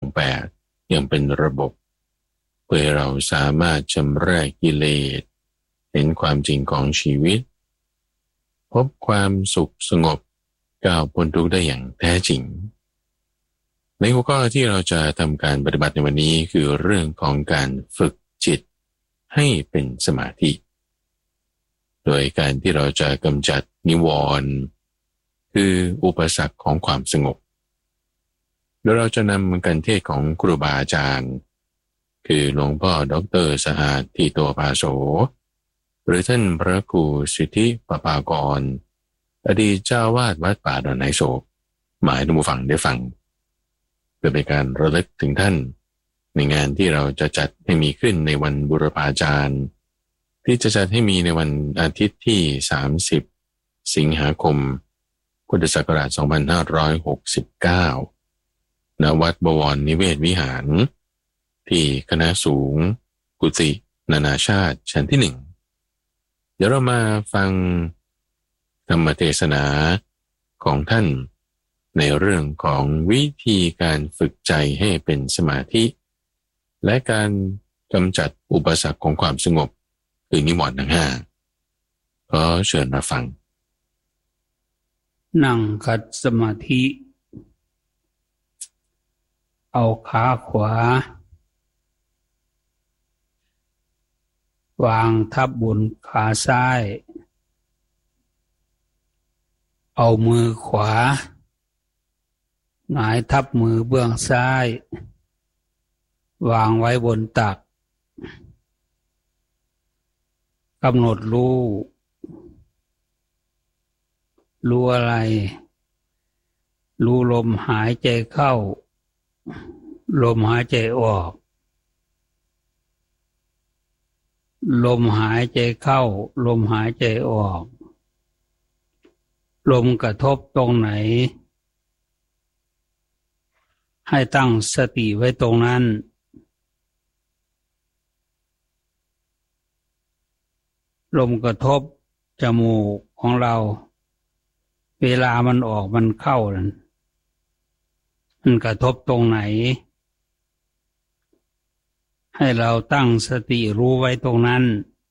8อย่างเป็นระบบเพื่อให้เราสามารถชำระกิเลสเห็นความจริงของชีวิตพบความสุขสงบก้าวพ้นทุกข์ได้อย่างแท้จริงในหัวข้อที่เราจะทำการปฏิบัติในวันนี้คือเรื่องของการฝึกจิตให้เป็นสมาธิโดยการที่เราจะกำจัดนิวรณ์คืออุปสรรคของความสงบโดยเราจะนำการเทศของครูบาอาจารย์คือหลวงพ่อดร.สหาทิโตภาโสหรือท่านพระครูสิทธิปภากรอดีตเจ้าวาดวัดป่าดอนไหโศกหมายถึงผู้ฟังได้ฟังเพื่อเป็นการระลึกถึงท่านในงานที่เราจะจัดให้มีขึ้นในวันบุรพาจารย์ที่จะจัดให้มีในวันอาทิตย์ที่30สิงหาคมพุทธศักราช2569ณวัดบวรนิเวศวิหารที่คณะสูงกุฏินานาชาติชั้นที่1เดี๋ยวเรามาฟังธรรมเทศนาของท่านในเรื่องของวิธีการฝึกใจให้เป็นสมาธิและการกำจัดอุปสรรคของความสงบคือนิวรณ์ทั้ง5ขอเชิญมาฟังนั่งขัดสมาธิเอาขาขวาวางทับบนขาซ้ายเอามือขวาหงายทับมือเบื้องซ้ายวางไว้บนตักกำหนดรู้อะไรรู้ลมหายใจเข้าลมหายใจออกลมหายใจเข้าลมหายใจออกลมกระทบตรงไหนให้ตั้งสติไว้ตรงนั้นลมกระทบจมูกของเราเวลามันออกมันเข้านั้นมันกระทบตรงไหนให้เราตั้งสติรู้ไว้ตรงนั้น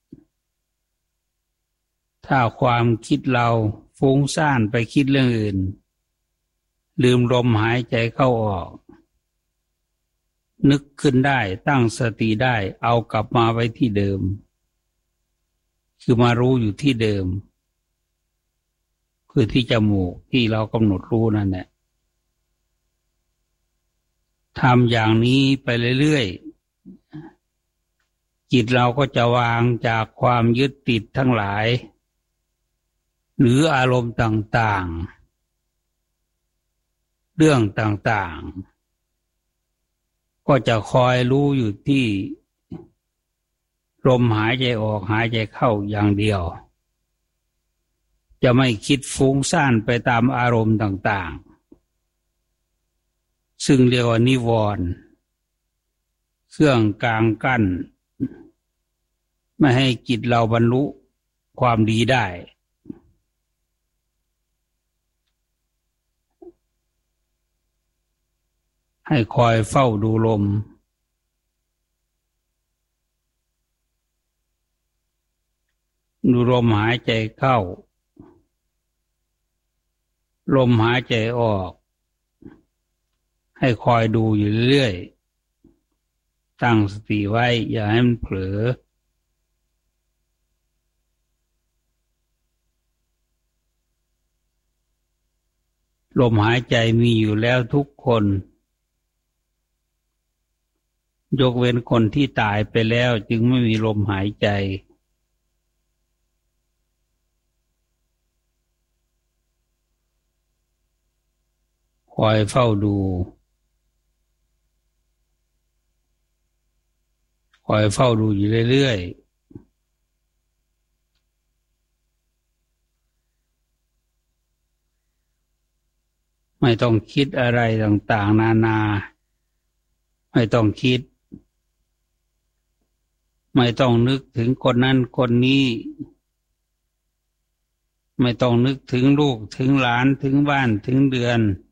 ถ้าความคิดเราฟุ้งซ่านไปคิดเรื่องอื่นลืมลมหายใจเข้าออกนึกขึ้นได้ตั้งสติได้เอากลับมาไว้ที่เดิมคือมารู้อยู่ที่เดิมคือที่จมูกที่เรากำหนดรู้นั่นแหละทำอย่างนี้ไปเรื่อยๆจิตเราก็จะวางจากความยึดติดทั้งหลายหรืออารมณ์ต่างๆเรื่องต่างๆก็จะคอยรู้อยู่ที่ลมหายใจออกหายใจเข้าอย่างเดียวจะไม่คิดฟุ้งซ่านไปตามอารมณ์ต่างๆซึ่งเรียกว่านิวรณ์เครื่องกลางกั้นไม่ให้จิตเราบรรลุความดีได้ให้คอยเฝ้าดูลมหายใจเข้าลมหายใจออกให้คอยดูอยู่เรื่อยๆตั้งสติไว้อย่าให้มันเผลอลมหายใจมีอยู่แล้วทุกคนยกเว้นคนที่ตายไปแล้วจึงไม่มีลมหายใจคอยเฝ้าดูอยู่เรื่อยๆไม่ต้องคิดอะไรต่างๆนานาไม่ต้องคิดไม่ต้องนึกถึงคนนั้นคนนี้ไม่ต้องนึกถึงลูกถึงหลานถึงบ้านถึงเดือน